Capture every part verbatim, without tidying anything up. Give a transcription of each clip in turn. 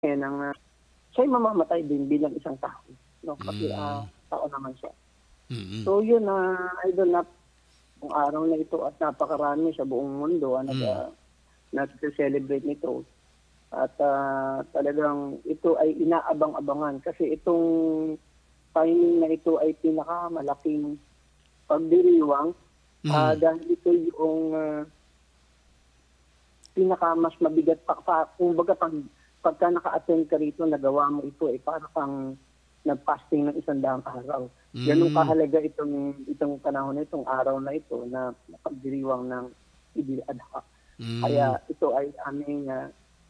eh, ng, ah, siya'y mamamatay din bilang isang tao, no? Kasi, Mm. ah, tao naman siya. Mm. So yun, ah, idol, na kung araw na ito at napakarami sa buong mundo ang nag, Mm. ah, nagse-celebrate nito. At ah, talagang ito ay inaabang-abangan kasi itong timing na ito ay pinakamalaking pagdiriwang ah, Mm. dahil ito yung ah, pinaka mas mabigat pa, pa kumbaga pag pagka naka-attend ka rito, nagawa mo ito eh para kang nag-fasting ng isang daang araw. Ganun Mm. kahalaga itong itong panahon na itong araw na ito na pagdiriwang ng Idil Adha. Mm. Kaya ito ay aming uh,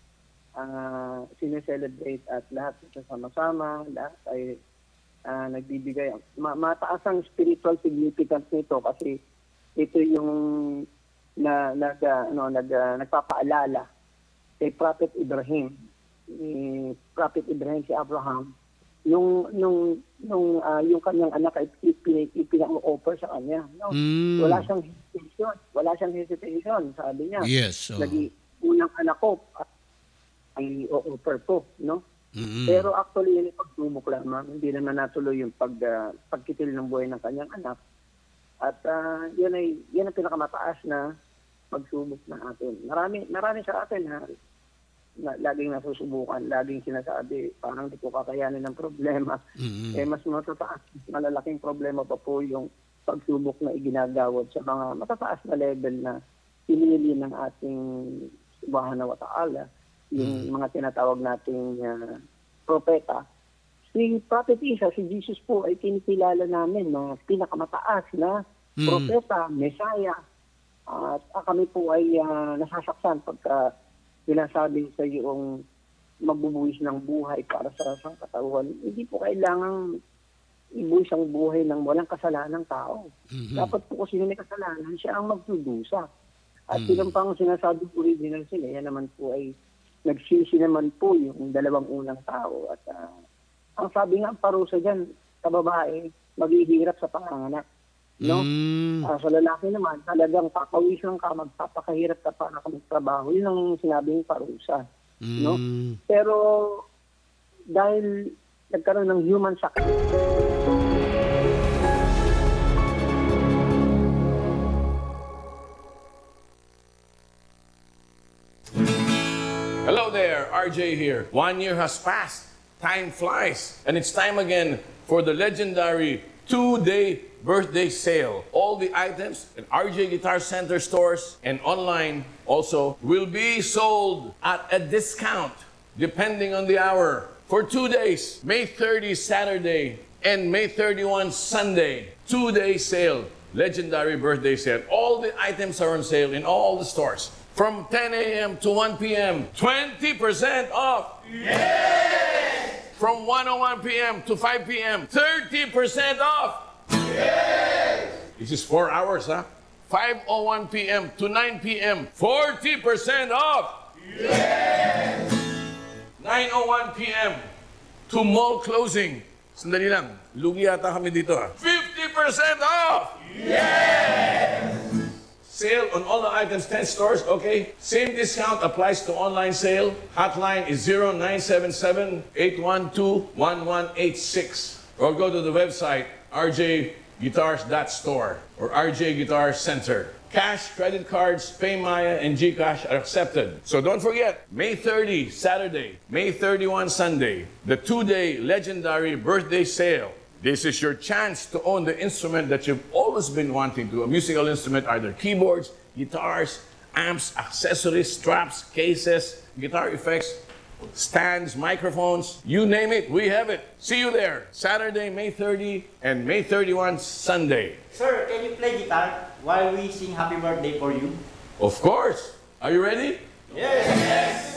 uh, sineselebrate at lahat ito sama-sama, lahat ay uh, nagbibigay. Ma mataas ang spiritual significance nito kasi ito yung na nag uh, ano nag uh, nagpapaalala kay Prophet Ibrahim, ni Prophet Ibrahim si Abraham, nung nung nung uh, yung kanyang anak ay ipinang-offer sa kanya, no? Mm. Wala siyang hesitation, wala siyang hesitation, sabi niya. Yes. Oh. Lagi unang anak ko ay o-offer ko, no? Mm-mm. Pero actually yun ay pagsubok lamang, hindi naman natuloy yung pag uh, pagkitil ng buhay ng kanyang anak. At uh, yun ay yun ang pinakamataas na pagsubok na atin. Marami marami sa atin ha. Na, laging nasusubukan, laging sinasabi, parang di ko kakayanin ng problema. Mm-hmm. Eh, mas matataas, malalaking problema pa po yung pagsubok na iginagawad sa mga matataas na level na pinili ng ating Subhanahu wa Ta'ala, yung mm-hmm. mga tinatawag nating uh, propeta. Si Prophet Isa, si Jesus po, ay kinikilala namin na pinakamataas na mm-hmm. propeta, Messiah. At uh, kami po ay uh, nasasaktan pagka sinasabi sa yung magbubuwis ng buhay para sa isang katawan. Hindi po kailangang ibuwis ang buhay ng walang kasalanan ng tao. Mm-hmm. Dapat po kung sino may kasalanan, siya ang magdudusa. At mm-hmm. silang pang sinasabi po original sila, yan naman po ay nagsisi naman po yung dalawang unang tao. At uh, ang sabi nga, ang parusa dyan, sa babae, maghihirap sa panganganak. No? Mm. Uh, sa lalaki naman, talagang papawisan ka, magpapakahirap ka para ka magtrabaho. Yun ang sinabing parusa. Mm. No? Pero dahil nagkaroon ng human sacrifice. Hello there, R J here. One year has passed. Time flies. And it's time again for the legendary two-day birthday sale. All the items at R J Guitar Center stores and online also will be sold at a discount depending on the hour. For two days, May thirtieth Saturday and May thirty-first Sunday, two-day sale, legendary birthday sale. All the items are on sale in all the stores. From ten a m to one p m, twenty percent off. Yes! From one oh one p m to five p m, thirty percent off. Yes! This is four hours, huh? five oh one p m to nine p m, forty percent off. Yes! nine oh one p m to mall closing. Sandali lang, lugi yata kami dito, ha? fifty percent off. Yes! Sale on all the items, ten stores, okay? Same discount applies to online sale. Hotline is zero nine seven seven, eight one two, one one eight six. Or go to the website, r j guitars dot store or R J Guitar Center. Cash, credit cards, PayMaya, and GCash are accepted. So don't forget, May thirtieth, Saturday, May thirty-first, Sunday, the two-day legendary birthday sale. This is your chance to own the instrument that you've always been wanting to, a musical instrument, either keyboards, guitars, amps, accessories, straps, cases, guitar effects, stands, microphones, you name it, we have it. See you there, Saturday, May thirtieth and May thirty-first, Sunday. Sir, can you play guitar while we sing happy birthday for you? Of course. Are you ready? Yes! Yes.